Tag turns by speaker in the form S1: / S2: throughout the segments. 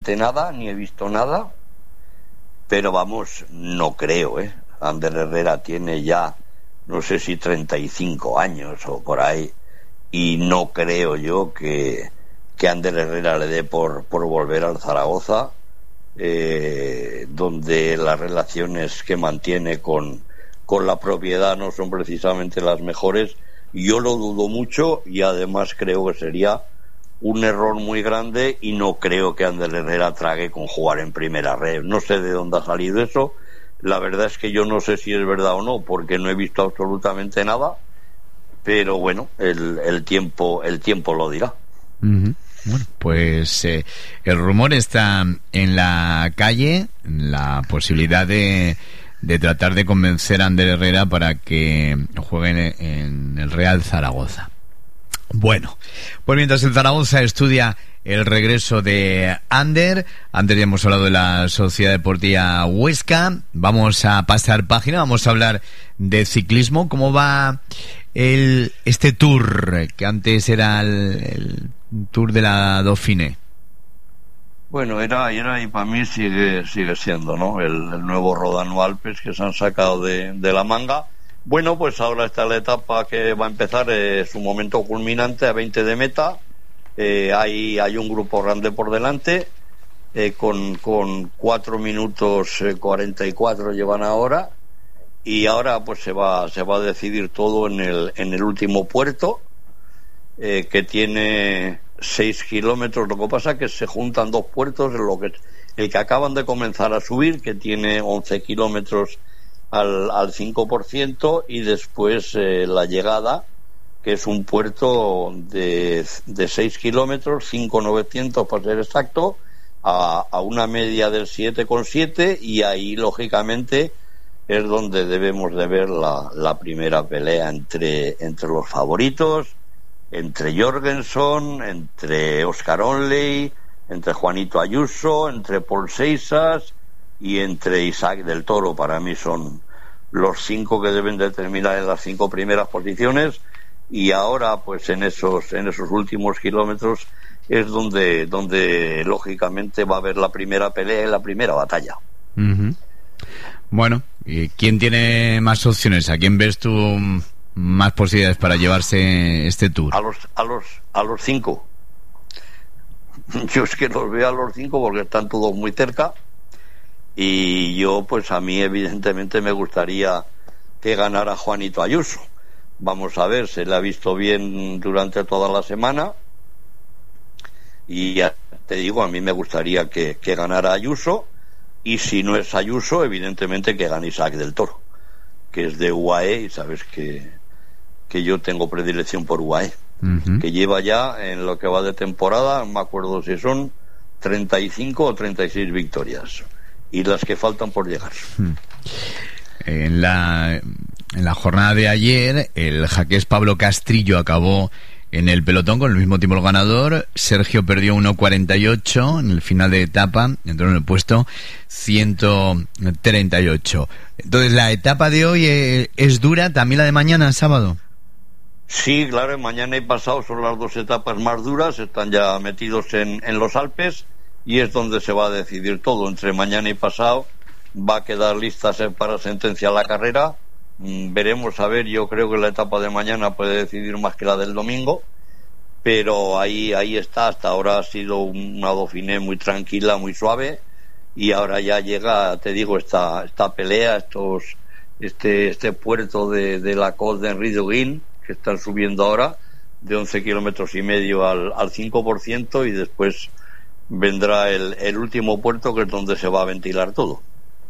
S1: absolutamente nada, ni he visto nada, pero vamos, no creo, Ander Herrera tiene ya, no sé si 35 años o por ahí, y no creo yo que Ander Herrera le dé por volver al Zaragoza, donde las relaciones que mantiene con la propiedad no son precisamente las mejores. Yo lo dudo mucho y además creo que sería un error muy grande, y no creo que Ander Herrera trague con jugar en primera red. No sé de dónde ha salido eso. La verdad es que yo no sé si es verdad o no, porque no he visto absolutamente nada, pero bueno, el tiempo lo dirá.
S2: Uh-huh. Bueno, pues el rumor está en la calle, la posibilidad de tratar de convencer a Ander Herrera para que juegue en el Real Zaragoza. Bueno, pues mientras el Zaragoza estudia el regreso de Ander, antes ya hemos hablado de la Sociedad Deportiva Huesca, vamos a pasar página, vamos a hablar de ciclismo. ¿Cómo va este Tour, que antes era el Tour de la Dauphiné?
S1: Bueno, era y para mí sigue siendo, ¿no? El nuevo Rodano Alpes que se han sacado de la manga. Bueno, pues ahora está la etapa que va a empezar, su momento culminante a 20 de meta. Hay un grupo grande por delante, con 4 minutos 44 llevan ahora, y ahora pues se va a decidir todo en el último puerto, que tiene 6 kilómetros. Lo que pasa es que se juntan dos puertos, el que acaban de comenzar a subir, que tiene 11 kilómetros al 5%, y después la llegada, que es un puerto de 6 kilómetros, 5.900 para ser exacto, a una media del 7,7, y ahí lógicamente es donde debemos de ver la primera pelea entre los favoritos, entre Jorgenson, entre Oscar Onley, entre Juanito Ayuso, entre Paul Seixas y entre Isaac del Toro. Para mí son los 5 que deben de terminar en las 5 primeras posiciones, y ahora pues en esos últimos kilómetros es donde lógicamente va a haber la primera pelea y la primera batalla.
S2: Uh-huh. Bueno, ¿y quién tiene más opciones? ¿A quién ves tú más posibilidades para llevarse este Tour?
S1: A los 5. Yo es que los veo a los 5 porque están todos muy cerca, y yo pues a mí evidentemente me gustaría que ganara Juanito Ayuso. Vamos a ver, se le ha visto bien durante toda la semana, y ya te digo, a mí me gustaría que ganara Ayuso, y si no es Ayuso, evidentemente que gane Isaac del Toro, que es de UAE, y sabes que yo tengo predilección por UAE. Uh-huh. Que lleva ya, en lo que va de temporada, no me acuerdo si son 35 o 36 victorias, y las que faltan por llegar.
S2: En la jornada de ayer, el jaqués Pablo Castrillo acabó en el pelotón con el mismo tiempo el ganador. Sergio perdió 1.48 en el final de etapa, entró en el puesto 138. Entonces, la etapa de hoy es dura, también la de mañana, sábado.
S1: Sí, claro, mañana y pasado son las 2 etapas más duras, están ya metidos en los Alpes, y es donde se va a decidir todo. Entre mañana y pasado va a quedar lista para sentenciar la carrera. Veremos, a ver, yo creo que la etapa de mañana puede decidir más que la del domingo, pero ahí está. Hasta ahora ha sido una Dauphiné muy tranquila, muy suave, y ahora ya llega, te digo, esta pelea, este puerto de la Côte d'Henri Duguin, que están subiendo ahora de 11 kilómetros y medio al 5%, y después vendrá el último puerto, que es donde se va a ventilar todo.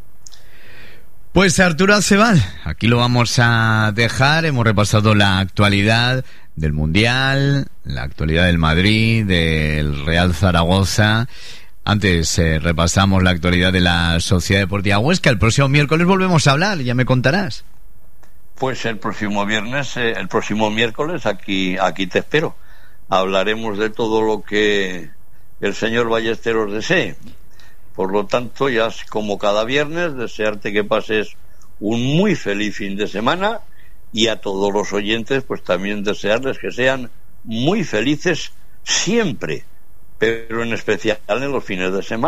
S2: Pues Arturo Acebal, aquí lo vamos a dejar. Hemos repasado la actualidad del Mundial, la actualidad del Madrid, del Real Zaragoza. Antes repasamos la actualidad de la Sociedad Deportiva Huesca. El próximo miércoles volvemos a hablar, ya me contarás.
S1: Pues el próximo miércoles aquí te espero. Hablaremos de todo lo que el señor Ballesteros desee. Por lo tanto, ya como cada viernes, desearte que pases un muy feliz fin de semana, y a todos los oyentes pues también desearles que sean muy felices siempre, pero en especial en los fines de semana.